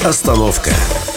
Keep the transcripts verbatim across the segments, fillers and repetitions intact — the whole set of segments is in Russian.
остановка.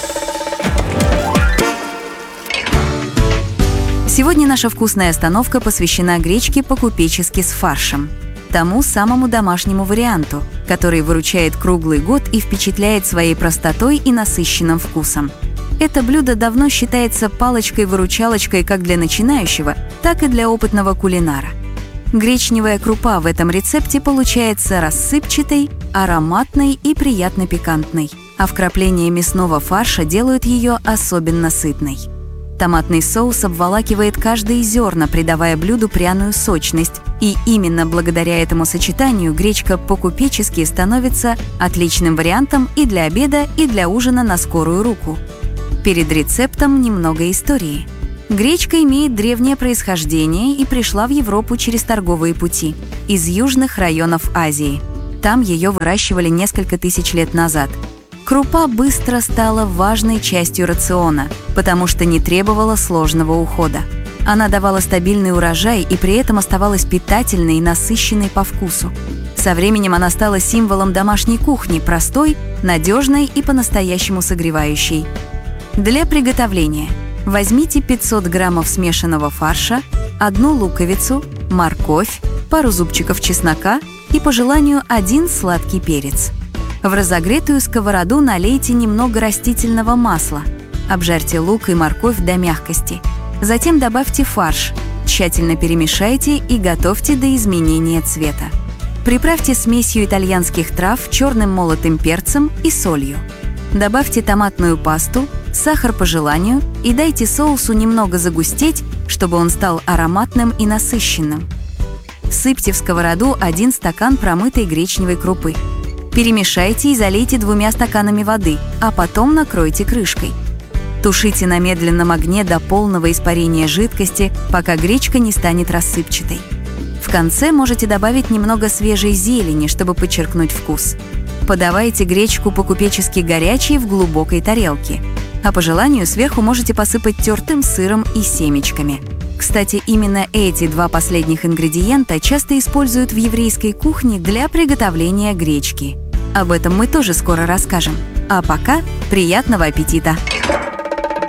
Сегодня наша вкусная остановка посвящена гречке по-купечески с фаршем. Тому самому домашнему варианту, который выручает круглый год и впечатляет своей простотой и насыщенным вкусом. Это блюдо давно считается палочкой-выручалочкой как для начинающего, так и для опытного кулинара. Гречневая крупа в этом рецепте получается рассыпчатой, ароматной и приятно пикантной, а вкрапления мясного фарша делают ее особенно сытной. Томатный соус обволакивает каждое зерна, придавая блюду пряную сочность, и именно благодаря этому сочетанию гречка по-купечески становится отличным вариантом и для обеда, и для ужина на скорую руку. Перед рецептом немного истории. Гречка имеет древнее происхождение и пришла в Европу через торговые пути из южных районов Азии. Там ее выращивали несколько тысяч лет назад. Крупа быстро стала важной частью рациона, потому что не требовала сложного ухода. Она давала стабильный урожай и при этом оставалась питательной и насыщенной по вкусу. Со временем она стала символом домашней кухни, простой, надежной и по-настоящему согревающей. Для приготовления возьмите пятьсот граммов смешанного фарша, одну луковицу, морковь, пару зубчиков чеснока и, по желанию, один сладкий перец. В разогретую сковороду налейте немного растительного масла. Обжарьте лук и морковь до мягкости. Затем добавьте фарш, тщательно перемешайте и готовьте до изменения цвета. Приправьте смесью итальянских трав, черным молотым перцем и солью. Добавьте томатную пасту, сахар по желанию и дайте соусу немного загустеть, чтобы он стал ароматным и насыщенным. Всыпьте в сковороду один стакан промытой гречневой крупы. Перемешайте и залейте двумя стаканами воды, а потом накройте крышкой. Тушите на медленном огне до полного испарения жидкости, пока гречка не станет рассыпчатой. В конце можете добавить немного свежей зелени, чтобы подчеркнуть вкус. Подавайте гречку по-купечески горячей в глубокой тарелке. А по желанию сверху можете посыпать тертым сыром и семечками. Кстати, именно эти два последних ингредиента часто используют в еврейской кухне для приготовления гречки. Об этом мы тоже скоро расскажем. А пока приятного аппетита!